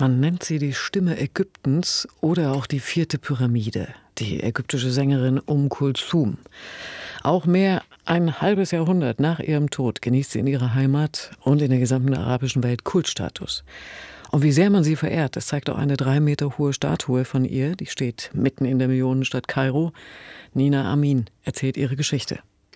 Man nennt sie die Stimme Ägyptens oder auch die 4. Pyramide, die ägyptische Sängerin Kulthum. Auch mehr ein halbes Jahrhundert nach ihrem Tod genießt sie in ihrer Heimat und in der gesamten arabischen Welt Kultstatus. Und wie sehr man sie verehrt, das zeigt auch eine 3 Meter hohe Statue von ihr, die steht mitten in der Millionenstadt Kairo. Nina Amin erzählt ihre Geschichte.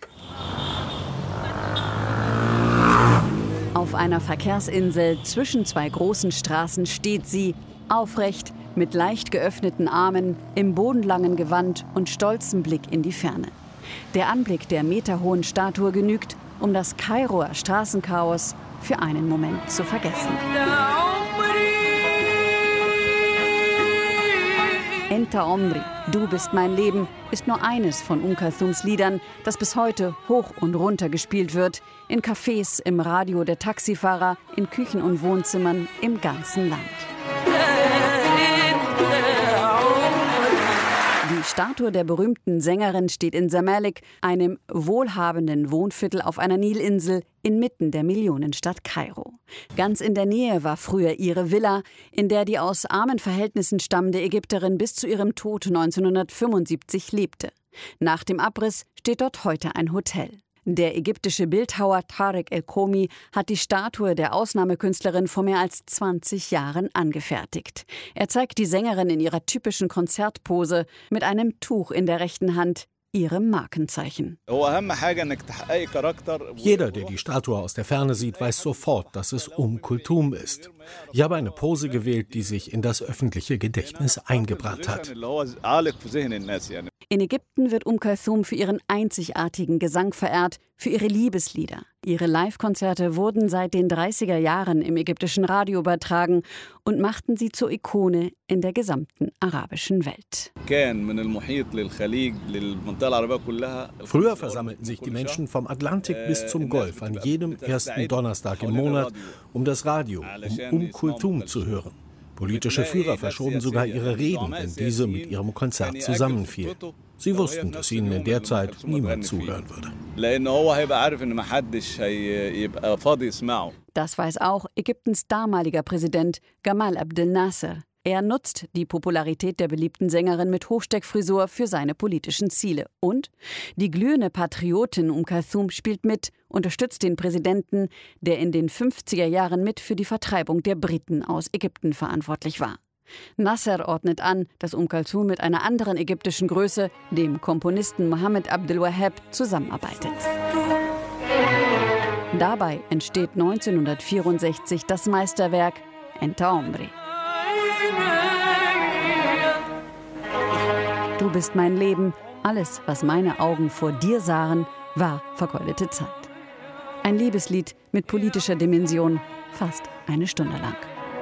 Auf einer Verkehrsinsel zwischen 2 großen Straßen steht sie, aufrecht, mit leicht geöffneten Armen, im bodenlangen Gewand und stolzem Blick in die Ferne. Der Anblick der meterhohen Statue genügt, um das Kairoer Straßenchaos für einen Moment zu vergessen. Enta Omri, du bist mein Leben, ist nur eines von Kulthums Liedern, das bis heute hoch und runter gespielt wird, in Cafés, im Radio der Taxifahrer, in Küchen und Wohnzimmern im ganzen Land. Die Statue der berühmten Sängerin steht in Zamalek, einem wohlhabenden Wohnviertel auf einer Nilinsel inmitten der Millionenstadt Kairo. Ganz in der Nähe war früher ihre Villa, in der die aus armen Verhältnissen stammende Ägypterin bis zu ihrem Tod 1975 lebte. Nach dem Abriss steht dort heute ein Hotel. Der ägyptische Bildhauer Tarek El-Komi hat die Statue der Ausnahmekünstlerin vor mehr als 20 Jahren angefertigt. Er zeigt die Sängerin in ihrer typischen Konzertpose mit einem Tuch in der rechten Hand, ihrem Markenzeichen. Jeder, der die Statue aus der Ferne sieht, weiß sofort, dass es Kulthum ist. Ich habe eine Pose gewählt, die sich in das öffentliche Gedächtnis eingebrannt hat. In Ägypten wird Kulthum für ihren einzigartigen Gesang verehrt, für ihre Liebeslieder. Ihre Live-Konzerte wurden seit den 30er Jahren im ägyptischen Radio übertragen und machten sie zur Ikone in der gesamten arabischen Welt. Früher versammelten sich die Menschen vom Atlantik bis zum Golf an jedem ersten Donnerstag im Monat, um das Radio, um Kulthum zu hören. Politische Führer verschoben sogar ihre Reden, wenn diese mit ihrem Konzert zusammenfielen. Sie wussten, dass ihnen in der Zeit niemand zuhören würde. Das weiß auch Ägyptens damaliger Präsident Gamal Abdel Nasser. Er nutzt die Popularität der beliebten Sängerin mit Hochsteckfrisur für seine politischen Ziele. Und die glühende Patriotin Kulthum spielt mit, unterstützt den Präsidenten, der in den 50er Jahren mit für die Vertreibung der Briten aus Ägypten verantwortlich war. Nasser ordnet an, dass Kulthum mit einer anderen ägyptischen Größe, dem Komponisten Mohammed Abdel Wahab, zusammenarbeitet. Dabei entsteht 1964 das Meisterwerk Enta Omri. Du bist mein Leben, alles, was meine Augen vor dir sahen, war vergeudete Zeit. Ein Liebeslied mit politischer Dimension, fast eine Stunde lang.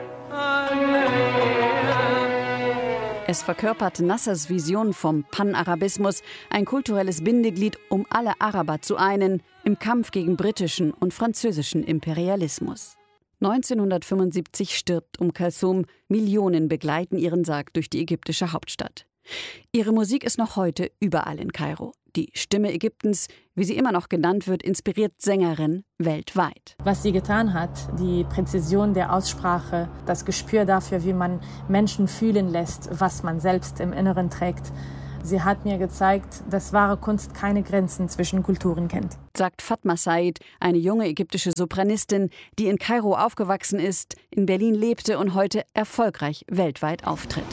Es verkörpert Nassers Vision vom Panarabismus, ein kulturelles Bindeglied, um alle Araber zu einen, im Kampf gegen britischen und französischen Imperialismus. 1975 stirbt Kulthum, Millionen begleiten ihren Sarg durch die ägyptische Hauptstadt. Ihre Musik ist noch heute überall in Kairo. Die Stimme Ägyptens, wie sie immer noch genannt wird, inspiriert Sängerinnen weltweit. Was sie getan hat, die Präzision der Aussprache, das Gespür dafür, wie man Menschen fühlen lässt, was man selbst im Inneren trägt. Sie hat mir gezeigt, dass wahre Kunst keine Grenzen zwischen Kulturen kennt. Sagt Fatma Said, eine junge ägyptische Sopranistin, die in Kairo aufgewachsen ist, in Berlin lebte und heute erfolgreich weltweit auftritt.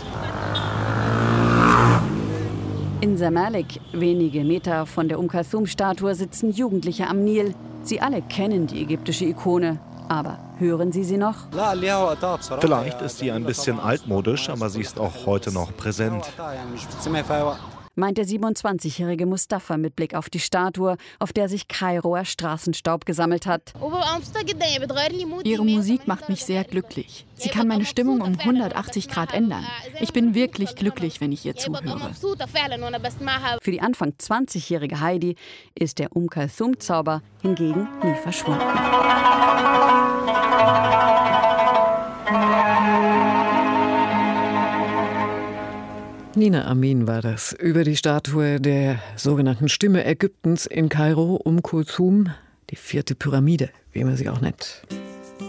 In Zamalek, wenige Meter von der Kulthum-Statue, sitzen Jugendliche am Nil. Sie alle kennen die ägyptische Ikone. Aber hören Sie sie noch? Vielleicht ist sie ein bisschen altmodisch, aber sie ist auch heute noch präsent. Meint der 27-jährige Mustafa mit Blick auf die Statue, auf der sich Kairoer Straßenstaub gesammelt hat. Ihre Musik macht mich sehr glücklich. Sie kann meine Stimmung um 180 Grad ändern. Ich bin wirklich glücklich, wenn ich ihr zuhöre. Für die Anfang 20-jährige Heidi ist der Kulthum-Zauber hingegen nie verschwunden. Nina Amin war das über die Statue der sogenannten Stimme Ägyptens in Kairo, Kulthum, die 4. Pyramide, wie man sie auch nennt.